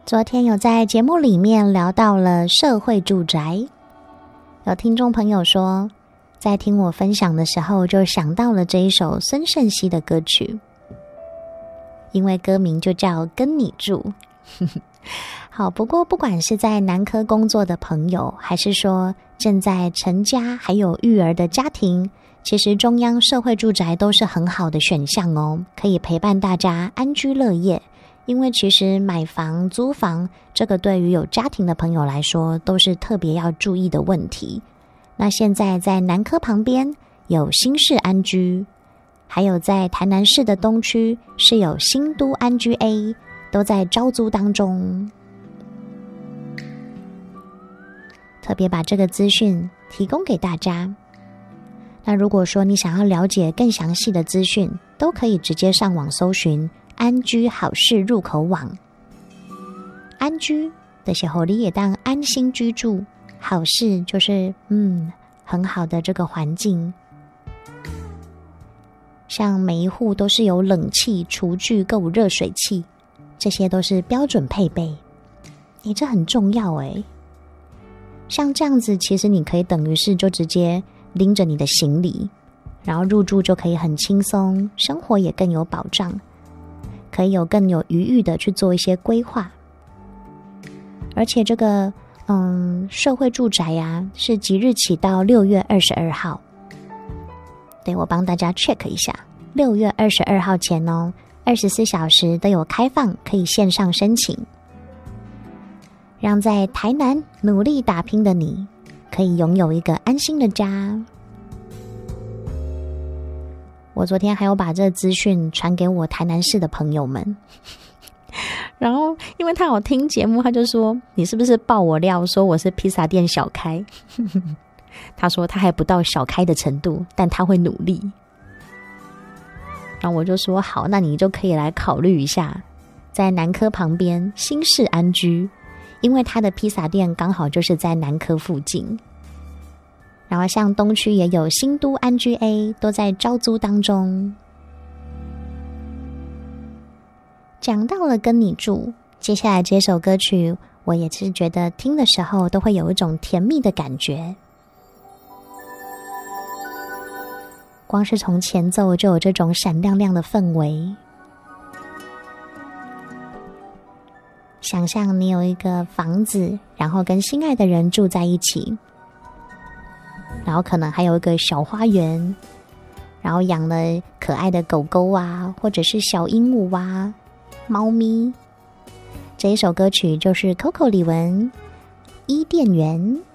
昨天有在节目里面聊到了社会住宅，有听众朋友说在听我分享的时候就想到了这一首孙盛希的歌曲，因为歌名就叫跟你住。好，不过不管是在南科工作的朋友，还是说正在成家还有育儿的家庭，其实中央社会住宅都是很好的选项哦，可以陪伴大家安居乐业。因为其实买房租房这个对于有家庭的朋友来说都是特别要注意的问题。那现在在南科旁边有新市安居，还有在台南市的东区是有新都安居 A， 都在招租当中。特别把这个资讯提供给大家。那如果说你想要了解更详细的资讯，都可以直接上网搜寻安居好事入口网。安居的时候你也当安心居住，好事就是很好的这个环境，像每一户都是有冷气、厨具、够热水器，这些都是标准配备。这很重要耶。像这样子，其实你可以等于是就直接拎着你的行李，然后入住就可以很轻松，生活也更有保障，可以更有余裕的去做一些规划。而且这个社会住宅是即日起到6月22号。对，我帮大家 check 一下，6月22号前24小时都有开放，可以线上申请，让在台南努力打拼的你可以拥有一个安心的家。我昨天还有把这资讯传给我台南市的朋友们，然后因为他有听节目，他就说你是不是爆我料说我是披萨店小开？他说他还不到小开的程度，但他会努力。然后我就说好，那你就可以来考虑一下在南科旁边新市安居，因为他的披萨店刚好就是在南科附近。然后像东区也有新都安居 A， 都在招租当中。讲到了跟你住，接下来这首歌曲我也是觉得听的时候都会有一种甜蜜的感觉，光是从前奏就有这种闪亮亮的氛围。想象你有一个房子，然后跟心爱的人住在一起，然后可能还有一个小花园，然后养了可爱的狗狗或者是小鹦鹉猫咪。这一首歌曲就是 Coco 李玟伊甸园。